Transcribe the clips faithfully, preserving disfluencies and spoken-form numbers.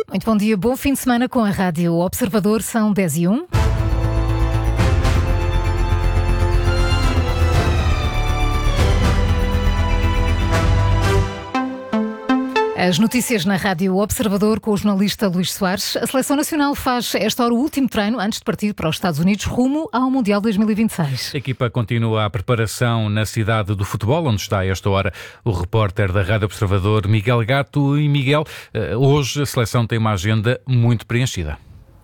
Muito bom dia, bom fim de semana com a Rádio Observador, são dez e um. As notícias na Rádio Observador com o jornalista Luís Soares. A Seleção Nacional faz esta hora o último treino antes de partir para os Estados Unidos rumo ao Mundial dois mil e vinte e seis. A equipa continua a preparação na cidade do futebol, onde está a esta hora o repórter da Rádio Observador Miguel Gato. E Miguel, hoje a Seleção tem uma agenda muito preenchida.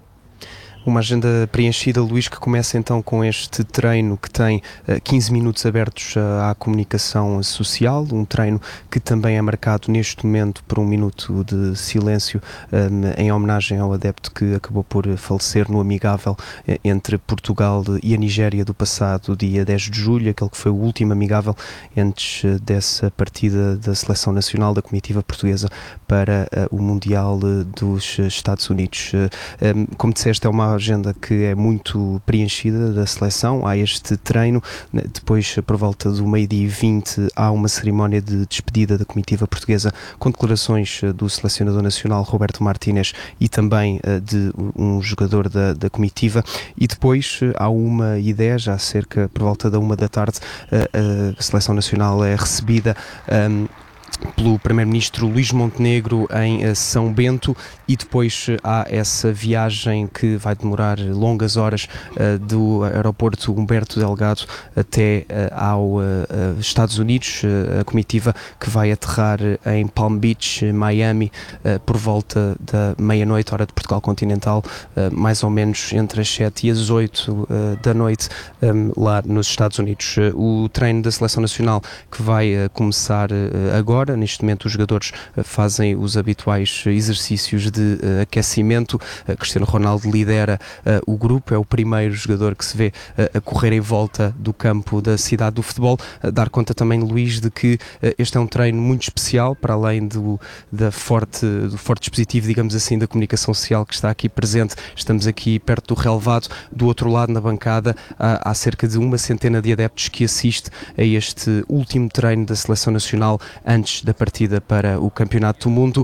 Uma agenda preenchida, Luís, que começa então com este treino que tem uh, quinze minutos abertos uh, à comunicação social, um treino que também é marcado neste momento por um minuto de silêncio um, em homenagem ao adepto que acabou por falecer no amigável uh, entre Portugal e a Nigéria do passado dia dez de julho, aquele que foi o último amigável antes uh, dessa partida da Seleção Nacional da Comitiva Portuguesa para uh, o Mundial uh, dos Estados Unidos. Uh, um, como disseste, é uma agenda que é muito preenchida da seleção. Há este treino, depois por volta do meio-dia e vinte há uma cerimónia de despedida da comitiva portuguesa com declarações do selecionador nacional Roberto Martínez e também de um jogador da, da comitiva, e depois há uma e dez, já cerca por volta da uma da tarde, a, a seleção nacional é recebida um, pelo primeiro-ministro Luís Montenegro em São Bento, e depois há essa viagem que vai demorar longas horas uh, do aeroporto Humberto Delgado até uh, ao uh, Estados Unidos, uh, a comitiva que vai aterrar em Palm Beach, Miami, uh, por volta da meia-noite, hora de Portugal continental, uh, mais ou menos entre as sete e as oito uh, da noite, um, lá nos Estados Unidos. Uh, o treino da Seleção Nacional que vai uh, começar uh, agora. Neste momento os jogadores uh, fazem os habituais exercícios de uh, aquecimento. Uh, Cristiano Ronaldo lidera uh, o grupo, é o primeiro jogador que se vê uh, a correr em volta do campo da cidade do futebol. Uh, dar conta também, Luís, de que uh, este é um treino muito especial, para além do, da forte, do forte dispositivo, digamos assim, da comunicação social que está aqui presente. Estamos aqui perto do relevado. Do outro lado, na bancada, há, há cerca de uma centena de adeptos que assiste a este último treino da Seleção Nacional antes da partida para o Campeonato do Mundo.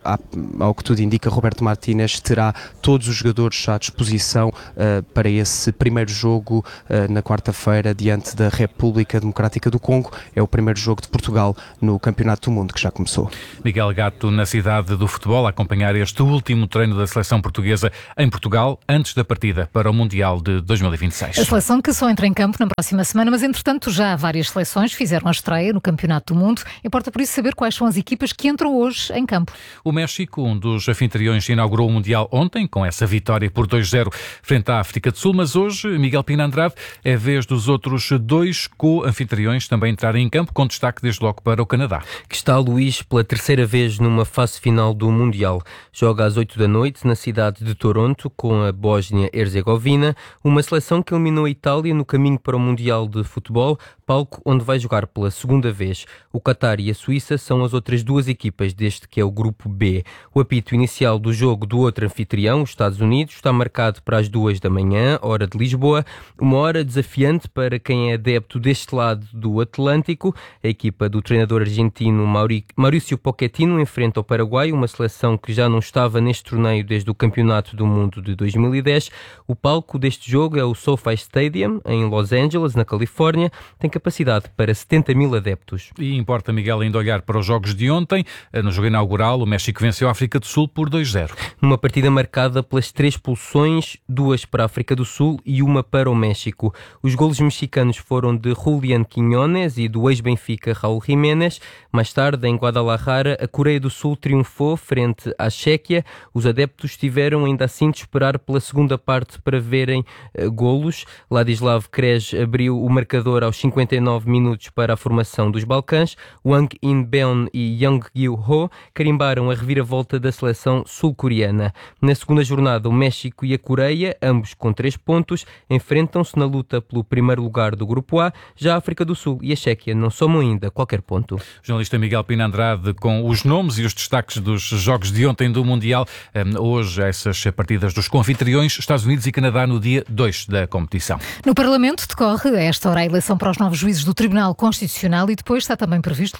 Uh, ao que tudo indica, Roberto Martínez terá todos os jogadores à disposição uh, para esse primeiro jogo uh, na quarta-feira diante da República Democrática do Congo. É o primeiro jogo de Portugal no Campeonato do Mundo, que já começou. Miguel Gato na cidade do futebol a acompanhar este último treino da Seleção Portuguesa em Portugal antes da partida para o Mundial de dois mil e vinte e seis. A seleção que só entra em campo na próxima semana, mas entretanto já várias seleções fizeram a estreia no Campeonato do Mundo. Importa por isso saber quais são as equipas que entram hoje em campo. O México, um dos anfitriões, inaugurou o Mundial ontem com essa vitória por dois a zero frente à África do Sul, mas hoje, Miguel Pina Andrade, é vez dos outros dois co-anfitriões também entrarem em campo, com destaque desde logo para o Canadá. Que está, Luís, pela terceira vez numa fase final do Mundial. Joga às oito da noite na cidade de Toronto com a Bósnia-Herzegovina, uma seleção que eliminou a Itália no caminho para o Mundial de Futebol, palco onde vai jogar pela segunda vez. O Qatar e a Suíça são as outras duas equipas deste que é o Grupo B. O apito inicial do jogo do outro anfitrião, os Estados Unidos, está marcado para as duas da manhã, hora de Lisboa, uma hora desafiante para quem é adepto deste lado do Atlântico. A equipa do treinador argentino Maurício Pochettino enfrenta o Paraguai, uma seleção que já não estava neste torneio desde o Campeonato do Mundo de dois mil e dez. O palco deste jogo é o SoFi Stadium, em Los Angeles, na Califórnia. Tem capacidade para setenta mil adeptos. E importa, Miguel, ainda olhar para os jogos de ontem. No jogo inaugural, o México venceu a África do Sul por dois a zero. Numa partida marcada pelas três expulsões, duas para a África do Sul e uma para o México. Os golos mexicanos foram de Julián Quiñones e do ex-Benfica Raúl Jiménez. Mais tarde, em Guadalajara, a Coreia do Sul triunfou frente à Chequia. Os adeptos tiveram ainda assim de esperar pela segunda parte para verem uh, golos. Ladislav Krejci abriu o marcador aos cinquenta e nove minutos para a formação dos Balcãs. Wang In-beon e Young Gil-ho carimbaram a reviravolta da seleção sul-coreana. Na segunda jornada, o México e a Coreia, ambos com três pontos, enfrentam-se na luta pelo primeiro lugar do Grupo A. Já a África do Sul e a Chequia não somam ainda qualquer ponto. O jornalista Miguel Pina Andrade com os nomes e os destaques dos jogos de ontem do Mundial. Hoje, essas partidas dos confitriões, Estados Unidos e Canadá, no dia dois da competição. No Parlamento decorre a esta hora a eleição para os novos juízes do Tribunal Constitucional e depois está também previsto, Luís, o debate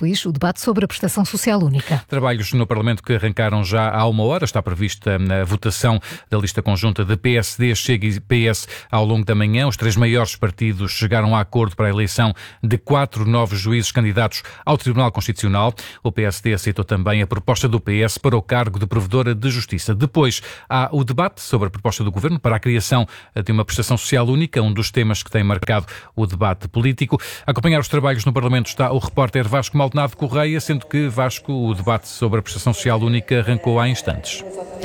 debate sobre a prestação social única. Trabalhos no Parlamento que arrancaram já há uma hora. Está prevista a votação da lista conjunta de P S D, Chega e P S ao longo da manhã. Os três maiores partidos chegaram a acordo para a eleição de quatro novos juízes candidatos ao Tribunal Constitucional. O P S D aceitou também a proposta do P S para o cargo de Provedora de Justiça. Depois há o debate sobre a proposta do Governo para a criação de uma prestação social única, um dos temas que tem marcado o debate político. A acompanhar os trabalhos no Parlamento está o repórter Vasco Maldonado Correia, sendo que, Vasco, o debate sobre a prestação social única arrancou há instantes.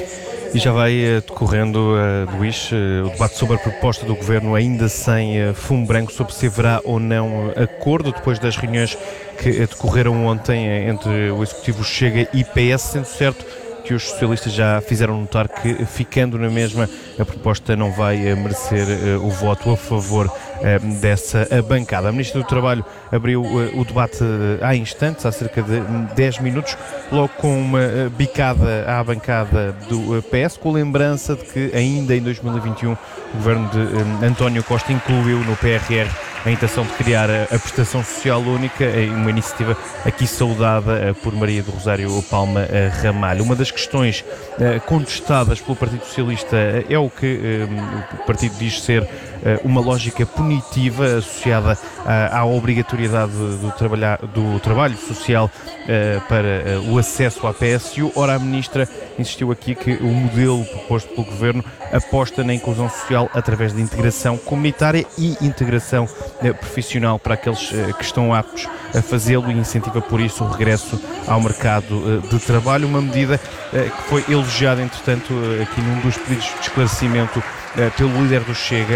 E já vai decorrendo, uh, Luís, uh, o debate sobre a proposta do Governo, ainda sem uh, fumo branco, sobre se haverá ou não acordo, depois das reuniões que uh, decorreram ontem uh, entre o Executivo Chega e P S, sendo certo que os socialistas já fizeram notar que, ficando na mesma, a proposta não vai uh, merecer uh, o voto a favor uh, dessa uh, bancada. A Ministra do Trabalho abriu uh, o debate uh, há instantes, há cerca de dez minutos, logo com uma uh, bicada à bancada do uh, P S, com a lembrança de que ainda em dois mil e vinte e um o governo de uh, António Costa incluiu no P R R a intenção de criar a, a prestação social única, uma iniciativa aqui saudada uh, por Maria do Rosário Palma uh, Ramalho. Uma das questões uh, contestadas pelo Partido Socialista uh, é o que uh, o partido diz ser uh, uma lógica punitiva associada uh, à obrigatoriedade do, trabalhar, do trabalho social uh, para uh, o acesso à P S U. Ora, a Ministra insistiu aqui que o modelo proposto pelo Governo aposta na inclusão social através de integração comunitária e integração uh, profissional para aqueles uh, que estão aptos a fazê-lo e incentiva por isso o regresso ao mercado uh, de trabalho, uma medida uh, que foi elogiada, entretanto, uh, aqui num dos pedidos de esclarecimento uh, pelo líder do Chega,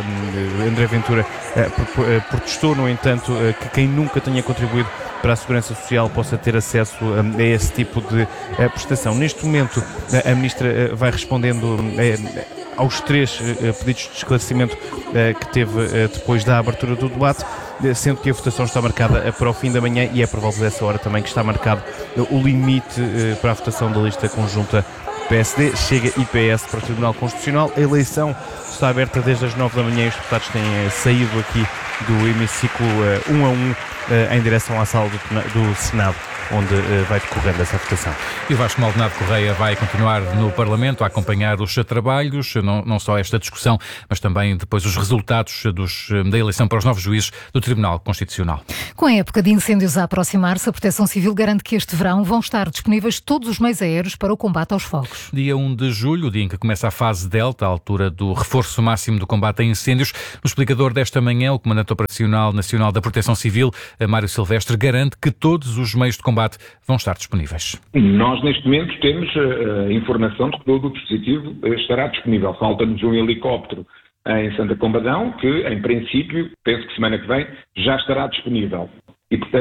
uh, André Ventura, uh, uh, protestou, no entanto, uh, que quem nunca tenha contribuído para a Segurança Social possa ter acesso uh, a esse tipo de uh, prestação. Neste momento, uh, a Ministra uh, vai respondendo uh, aos três uh, pedidos de esclarecimento uh, que teve uh, depois da abertura do debate, sendo que a votação está marcada para o fim da manhã e é por volta dessa hora também que está marcado o limite para a votação da lista conjunta P S D, Chega e P S para o Tribunal Constitucional. A eleição está aberta desde as nove da manhã e os deputados têm saído aqui do hemiciclo um a um em direção à sala do, do Senado, onde uh, vai decorrendo essa votação. E o Vasco Maldonado Correia vai continuar no Parlamento a acompanhar os trabalhos, não, não só esta discussão, mas também depois os resultados dos, da eleição para os novos juízes do Tribunal Constitucional. Com a época de incêndios a aproximar-se, a Proteção Civil garante que este verão vão estar disponíveis todos os meios aéreos para o combate aos fogos. Dia um de julho, dia em que começa a fase Delta, a altura do reforço máximo do combate a incêndios. No explicador desta manhã, o Comandante Operacional Nacional da Proteção Civil, Mário Silvestre, garante que todos os meios de combate vão estar disponíveis. Nós, neste momento, temos a informação de que todo o dispositivo estará disponível. Falta-nos um helicóptero em Santa Combadão, que, em princípio, penso que semana que vem, já estará disponível. E, portanto,